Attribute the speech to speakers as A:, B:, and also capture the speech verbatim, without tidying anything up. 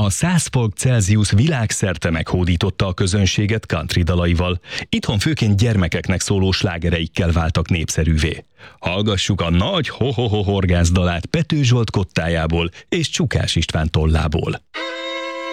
A: A száz fok Celsius világszerte meghódította a közönséget country dalaival. Itthon főként gyermekeknek szóló slágereikkel váltak népszerűvé. Hallgassuk a nagy ho-ho-ho horgász dalát Pető Zsolt kottájából és Csukás István tollából.